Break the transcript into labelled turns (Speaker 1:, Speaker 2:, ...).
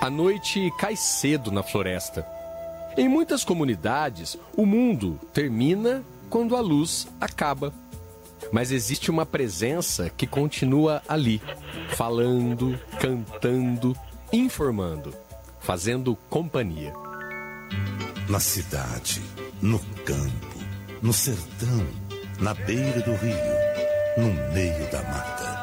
Speaker 1: A noite cai cedo na floresta. Em muitas comunidades, o mundo termina quando a luz acaba. Mas existe uma presença que continua ali, falando, cantando, informando, fazendo companhia.
Speaker 2: Na cidade, no campo, no sertão, na beira do rio, no meio da mata.